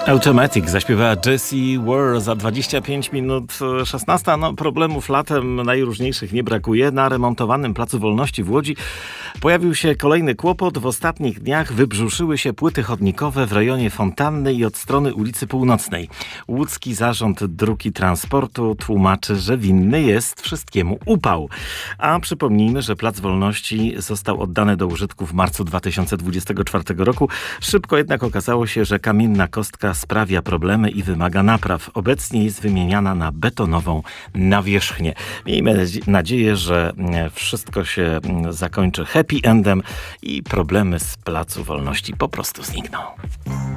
Automatic zaśpiewała Jessie Ware za 25 minut 16. No, problemów latem najróżniejszych nie brakuje. Na remontowanym Placu Wolności w Łodzi pojawił się kolejny kłopot. W ostatnich dniach wybrzuszyły się płyty chodnikowe w rejonie Fontanny i od strony ulicy Północnej. Łódzki Zarząd Dróg i Transportu tłumaczy, że winny jest wszystkiemu upał. A przypomnijmy, że Plac Wolności został oddany do użytku w marcu 2024 roku. Szybko jednak okazało się, że kamienna kostka sprawia problemy i wymaga napraw. Obecnie jest wymieniana na betonową nawierzchnię. Miejmy nadzieję, że wszystko się zakończy happy endem i problemy z Placu Wolności po prostu znikną.